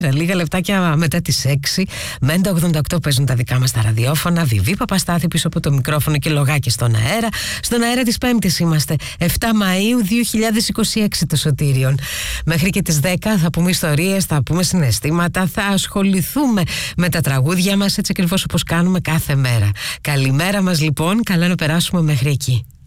Λίγα λεπτάκια μετά τις 6, με 88 παίζουν τα δικά μας τα ραδιόφωνα. Βιβί Παπαστάθη πίσω από το μικρόφωνο και λογάκι στον αέρα. Στον αέρα της Πέμπτης είμαστε, 7 Μαΐου 2026 το Σωτήριον. Μέχρι και τις 10 θα πούμε ιστορίες, θα πούμε συναισθήματα, θα ασχοληθούμε με τα τραγούδια μας, έτσι ακριβώς όπως κάνουμε κάθε μέρα. Καλημέρα μας λοιπόν, καλά να περάσουμε μέχρι εκεί.